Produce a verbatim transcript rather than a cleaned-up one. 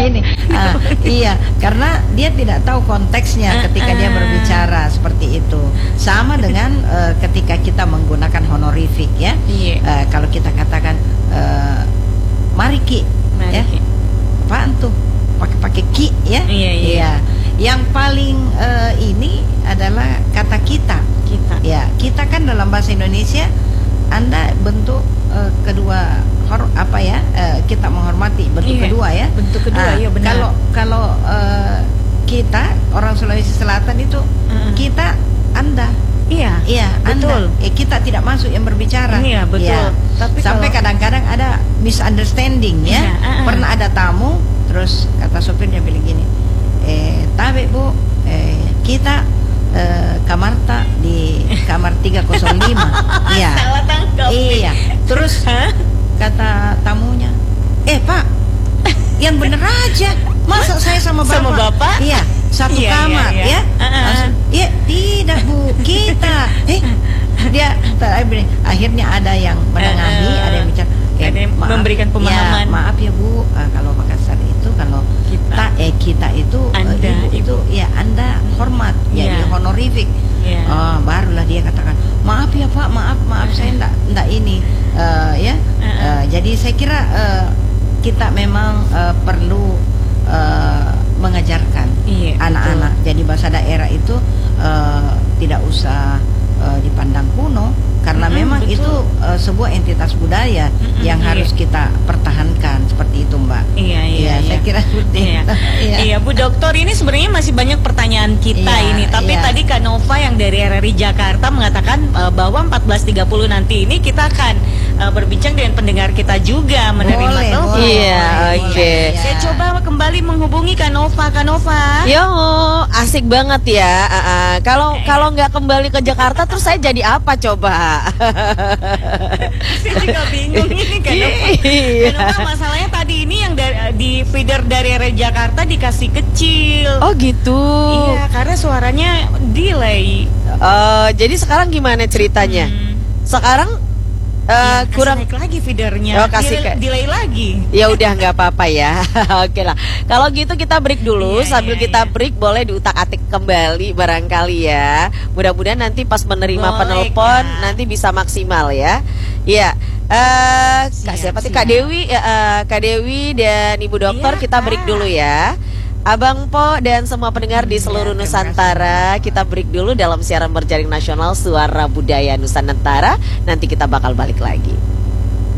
ini. Uh, iya, karena dia tidak tahu konteksnya ketika dia berbicara seperti itu. Sama dengan uh, ketika kita menggunakan honorific ya. Uh, kalau kita katakan uh, mari Ki, mari, ya. Ki. Apaan tuh? Pakai-pakai Ki ya. Iya, iya. Iya. Yang paling uh, ini adalah kata kita. Kita. Ya, kita kan dalam bahasa Indonesia Anda bentuk uh, kedua hor apa ya? Uh, kita menghormati bentuk iya, kedua ya. Bentuk kedua uh, ya benar. Kalau kalau uh, kita orang Sulawesi Selatan itu uh-uh. kita Anda. Iya. Iya, betul. Anda. Eh, kita tidak masuk yang berbicara. Iya, betul. Ya. Tapi sampai kalau... kadang-kadang ada misunderstanding ya. Iya, uh-uh. Pernah ada tamu terus kata sopirnya bilang gini, eh tabe Bu, eh kita eh, kamarta di kamar tiga nol lima. Iya. Salah tangkap. Iya. Terus kata tamunya, "Eh, Pak, yang bener aja. Masa saya sama Bapak?" Sama Bapak? Iya, satu iya, kamar iya, iya. ya. Uh-uh. Langsung, "Iya, tidak Bu, kita." Eh, dia akhirnya ada yang menengahi, uh-uh. ada yang bicara, eh, ada yang maaf, memberikan pemahaman. Ya, maaf ya Bu, uh, kalau Makassar itu kalau kita eh kita itu Anda, uh, ibu, ibu itu ya Anda hormat, yeah. jadi honorific. Yeah. Oh, barulah dia katakan, "Maaf ya Pak, maaf, maaf uh-huh. saya enggak enggak ini." Uh, ya. Uh-huh. Uh, jadi saya kira uh, kita memang uh, perlu uh, mengajarkan iya, anak-anak. Betul. Jadi bahasa daerah itu uh, tidak usah uh, dipandang kuno karena mm-hmm, memang betul. Itu uh, sebuah entitas budaya mm-hmm, yang iya. harus kita pertahankan seperti itu Mbak. Iya iya. Ya, iya. Saya kira seperti iya. itu. Iya. Iya Bu Dokter, ini sebenarnya masih banyak pertanyaan kita iya, ini. Tapi iya. tadi Kak Nova yang dari R R I Jakarta mengatakan uh, bahwa empat belas tiga puluh nanti ini kita akan uh, berbincang dengan pendengar kita juga menerima boleh, telepon. Iya, oke. Okay. Ya. Saya coba kembali menghubungi Kak Nova. Kak Nova. Yo, asik banget ya. Uh, uh, kalau eh. kalau nggak kembali ke Jakarta terus saya jadi apa coba? Saya juga bingung ini Kak Nova. Iya. Kak Nova, masalahnya tadi ini yang dari, di feeder dari R R I Jakarta dikasih kecil. Oh gitu. Iya, karena suaranya delay. Uh, jadi sekarang gimana ceritanya? Hmm. Sekarang Uh, ya, kurang naik lagi feedernya, oh, kasih delay, delay lagi. Ya udah nggak apa-apa ya. Oke lah. Kalau gitu kita break dulu. Yeah, Sambil yeah, kita yeah. break boleh diutak-atik kembali barangkali ya. Mudah-mudahan nanti pas menerima boleh, penelpon Kak. Nanti bisa maksimal ya. Iya. Uh, Kak siapa sih Kak Dewi? Uh, Kak Dewi dan Ibu Dokter yeah, kita break Kak. dulu ya. Abang Po dan semua pendengar di seluruh ya, Nusantara, kita break dulu dalam siaran berjaring nasional Suara Budaya Nusantara. Nanti kita bakal balik lagi.